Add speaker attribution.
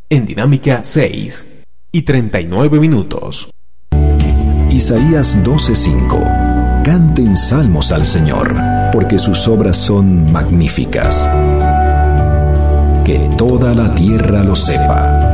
Speaker 1: en Dinámica 6:39.
Speaker 2: Isaías 12:5. Canten salmos al Señor, porque sus obras son magníficas. Que toda la tierra lo sepa.